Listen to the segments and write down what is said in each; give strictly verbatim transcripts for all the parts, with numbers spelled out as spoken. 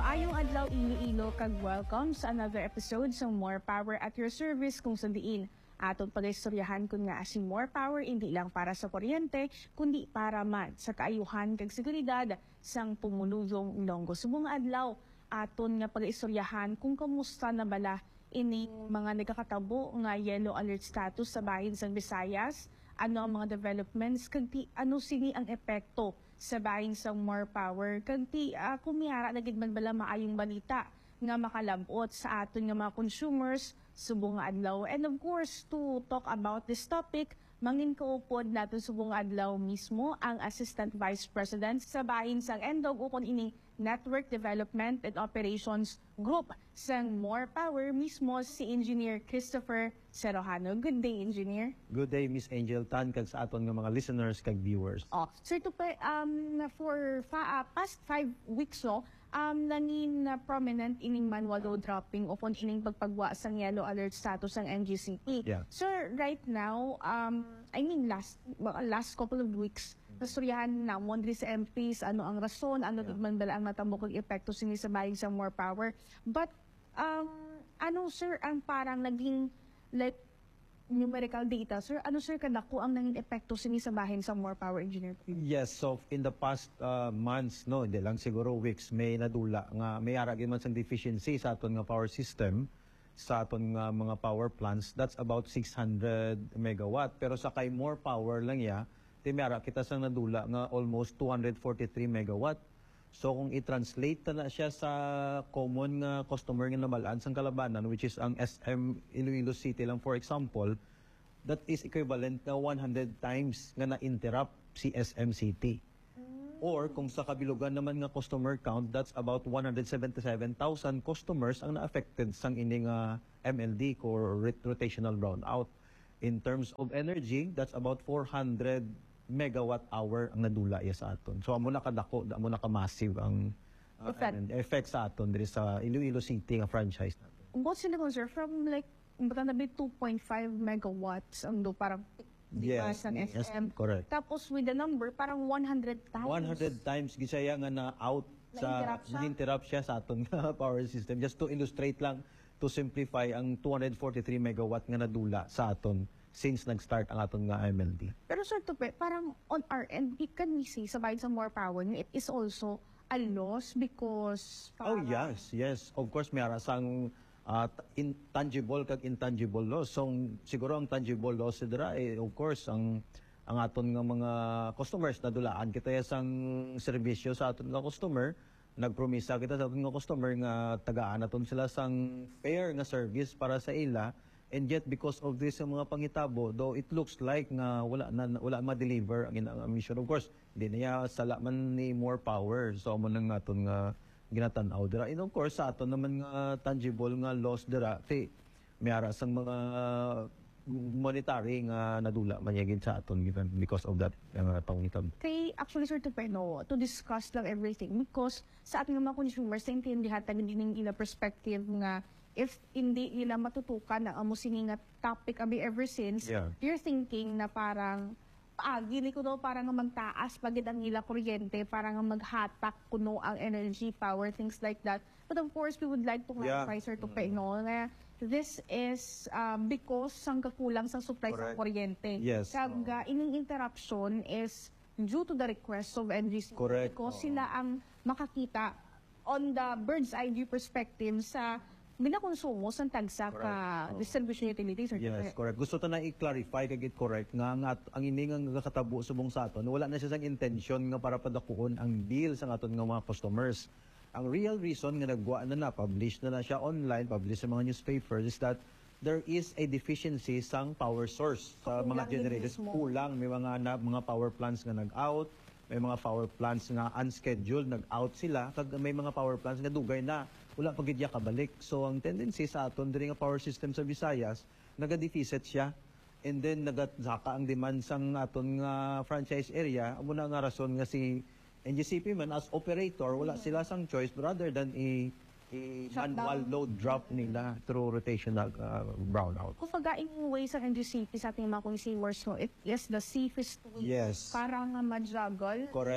Maayong adlaw Iloilo kag welcome sa another episode sa More Power at your service kung sandiin. Atong pag-istoryahan kun nga si More Power hindi lang para sa kuryente kundi para man sa kaayuhan kag seguridad sang pumuluyong Ilonggo. Subong adlaw aton nga pag-istoryahan kung kamusta na bala ining mga nagkakatabo nga yellow alert status sa bahin sa Visayas, ano ang mga developments kanti ano sini ang epekto sa bahin sa More Power kanti uh, kumiyara na gid man bala maayong balita nga makalabot sa aton nga mga consumers subong adlaw. And of course, to talk about this topic, mangin kaupod natin subong adlaw mismo ang Assistant Vice President sa bahin sang Endog ukon ini Network Development and Operations Group sang More Power mismo si Engineer Christopher Serojano. Good day, Engineer. Good day, Miss Angel Tan, kag sa aton nga mga listeners kag viewers. Oh, sir, to pa, um, for fa, uh, past five weeks, no, um, nangin uh, prominent ining manual load dropping upon ining pagpagwa sang yellow alert status ng N G C P. Yeah. Sir, right now, um, I mean, last last couple of weeks, nasturyahan na mo sa M Ps, ano ang rason, ano yeah. man bala ang natambok ng epekto sini sa bahin sa More Power. But, um, ano, sir, ang parang naging, like, numerical data, sir, ano, sir, kadako ang nanging epekto sini sa bahin sa More Power, Engineer? Yes, so in the past uh, months, no, hindi lang siguro weeks, may nadula nga, may aragin man sang deficiency sa aton nga power system, sa aton nga mga power plants, that's about six hundred megawatt. Pero sa kay More Power lang ya, timara kita sang nadula nga almost two hundred forty-three megawatt. So kung i-translate na siya sa common nga customer nga namalaan sang Kalabanan, which is ang S M Iloilo City lang for example, that is equivalent na one hundred times nga na-interrupt si S M City. Or kung sa kabilugan naman nga customer count, that's about one hundred seventy-seven thousand customers ang na-affected sang ining uh, M L D or rotational brownout. In terms of energy, that's about four hundred megawatt hour ang nadula iya sa aton. So amo na kadako, amo na ka-massive ang uh, effect. And, effect sa aton diri sa Iloilo City nga franchise natin. What's in the concern from like matanabi two point five megawatts ang do parang yes, ng S M. Yes, correct. Tapos with the number parang one hundred times. one hundred times gisaya nga na out sa na-interrupt siya sa aton nga power system. Just to illustrate lang, to simplify ang two hundred forty-three megawatt nga nadula sa aton since nag-start ang aton nga M L D. Pero sir, to parang on our end, can we say, sa bahin sa More Power, it is also a loss because... Parang, oh yes, yes. Of course, may arasang uh, intangible kag intangible loss. So, siguro ang tangible loss dira, eh, of course, ang ang aton nga mga customers na dulaan kita sang serbisyo sa aton nga customer, nagpromisa kita sa aton nga customer nga tagaan naton sila sang fair nga service para sa ila. And yet, because of this mga pangitabo, though it looks like nga wala na wala ma-deliver ang ang mission. Of course, hindi niya sala man ni More Power. So, amo nang aton nga ginatan-aw dira. And of course, sa aton naman nga tangible nga loss dira, kay may aras ang mga uh, monetary nga nadula man yagin sa aton because of that uh, pangitab. Kay actually sir to no, to discuss lang everything because sa ating mga consumers sa intindihan tayo din ila perspective nga if hindi nila matutukan na amo sini nga topic abi ever since, yeah. You're thinking na parang ah, gili ko daw parang nga magtaas pagid ang ila kuryente, parang nga maghatak kuno ang energy, power, things like that. But of course, we would like to clarify, yeah. Sir, to pay no, nga this is um, because sang kakulang sa supply sa kuryente. Yes. Kag uh, ining interruption is due to the request of N G C. Correct. Because oh. Sila ang makakita on the bird's eye view perspective sa binakonsumo sa tagsa ka oh. distribution utilities. Yes, correct. Gusto ta na i-clarify kag it correct nga nga ang ini nga nakatabo subong sa aton wala na siya sang intention nga para padakuon ang bill sa aton nga mga customers. Ang real reason nga nagwa na na publish na na siya online, publish sa mga newspapers is that there is a deficiency sang power source sa mga generators. Kulang may mga na, mga power plants nga nag-out, may mga power plants nga unscheduled, nag-out sila, kag may mga power plants nga dugay na wala pagid ya kabalik. So ang tendency sa aton diri nga power system sa Visayas, naga-deficit siya. And then nagasaka ang demand sang aton nga franchise area. Amo na nga rason nga si N G C P man as operator, wala mm-hmm. sila sang choice rather than i i-manual load drop nila through rotational uh, brownout. Kung pag-aing way sa N G C P sa ating mga consumers, no, it is the safest way yes. para nga ma-juggle correct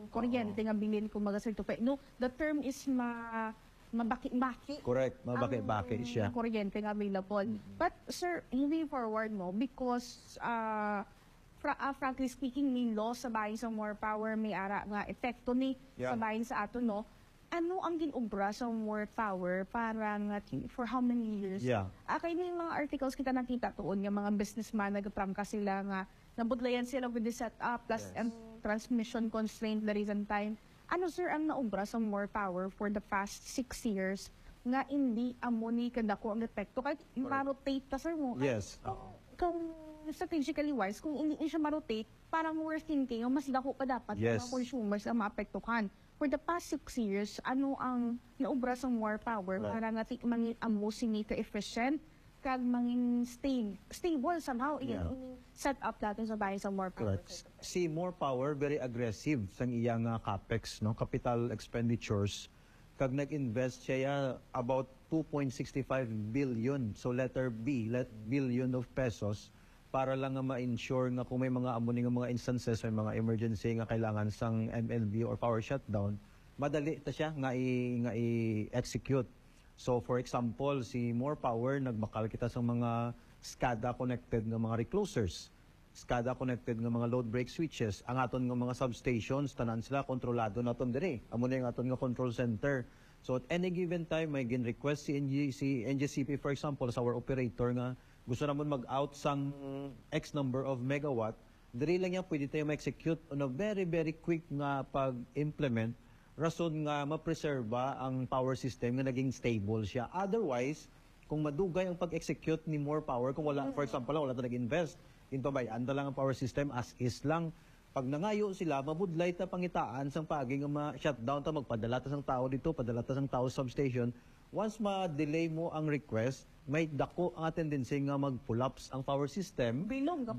kuryente nga bilin ko mga sir tupe. No, the term is ma mabaki-baki. Correct, mabaki-baki ang siya. kuryente nga available. But sir, moving forward no, because uh, fra uh, frankly speaking, may law sa bahin sa more power, may ara nga epekto ni Yeah. sa bahin sa ato no. Ano ang ginobra sa more power para nga ti- for how many years? Yeah. Ah, kaya yung mga articles kita nakita tuon nga mga businessman nagprangka sila nga nabudlayan sila with the setup plus Yes. and transmission constraint the reason time. Ano sir ang naobra sa more power for the past six years nga hindi amo ni kadako ang epekto kahit marotate ta sir mo. Kahit Yes. Kung, kung strategically wise, kung hindi siya marotate, parang we're thinking, mas dako pa dapat Yes. mga consumers ang maapektuhan. For the past six years, ano ang naobra sa more power Right. para nga ti- mangin amo sinita efficient kag mangin stable, stable somehow Yeah. in, set up natin sa bahay sa more power. Correct. Si More Power very aggressive sang iyang uh, capex, no, capital expenditures. Kag nag-invest siya ya about two point six five billion. So letter B, let billion of pesos para lang nga ma-ensure nga kung may mga amo nga mga instances, may mga emergency nga kailangan sang M L B or power shutdown, madali ta siya nga i, nga i-execute. So for example, si More Power nagbakal kita sa mga SCADA connected nga mga reclosers. SCADA connected nga mga load break switches. Ang aton nga mga substations tanan sila kontrolado naton diri. Amo na yung aton nga control center. So at any given time may gin request si N G C N G C P for example sa our operator nga gusto namon mag-out sang X number of megawatt, diri lang yan pwede tayo ma-execute on a very very quick nga pag-implement rason nga ma-preserba ang power system nga naging stable siya. Otherwise, kung madugay ang pag-execute ni More Power, kung wala, for example, wala ta nag-invest, into bay, anda lang ang power system as is lang. Pag nangayo sila, mabudlay ta pangitaan sang pagi nga ma-shutdown ta, magpadala ta sang tao dito, padala ta sang tao sa substation. Once ma-delay mo ang request, may dako ang tendency nga mag-collapse ang power system. Bilog